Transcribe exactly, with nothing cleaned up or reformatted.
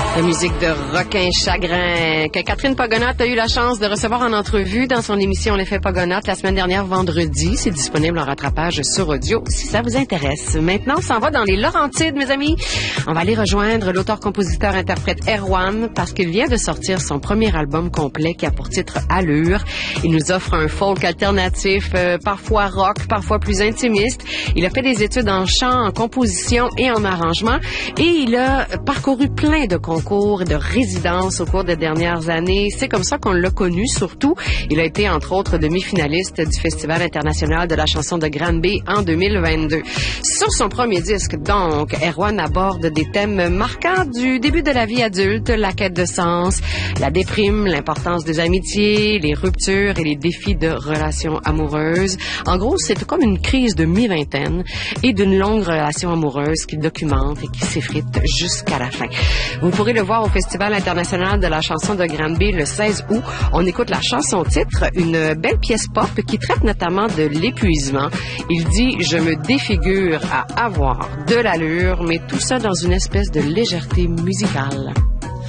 La musique de Requin Chagrin que Catherine Pogonatte a eu la chance de recevoir en entrevue dans son émission L'Effet Pogonatte la semaine dernière vendredi. C'est disponible en rattrapage sur audio si ça vous intéresse. Maintenant, on s'en va dans les Laurentides, mes amis. On va aller rejoindre l'auteur-compositeur-interprète Erwan parce qu'il vient de sortir son premier album complet qui a pour titre Allure. Il nous offre un folk alternatif, euh, parfois rock, parfois plus intimiste. Il a fait des études en chant, en composition et en arrangement et il a parcouru plein de concours et de résidences au cours des dernières années. C'est comme ça qu'on l'a connu surtout. Il a été entre autres demi-finaliste du Festival international de la chanson de Granby en deux mille vingt-deux. Sur son premier disque, donc, Erwan aborde des thèmes marquants du début de la vie adulte, la quête de sens, la déprime, l'importance des amitiés, les ruptures et les défis de relations amoureuses. En gros, c'est comme une crise de mi-vingtaine et d'une longue relation amoureuse qu'il documente et qui s'effrite jusqu'à la fin. Vous pourrez le voir au Festival international de la chanson de Granby le seize août. On écoute la chanson titre, une belle pièce pop qui traite notamment de l'épuisement. Il dit « Je me défigure à avoir de l'allure, mais tout ça dans une espèce de légèreté musicale ».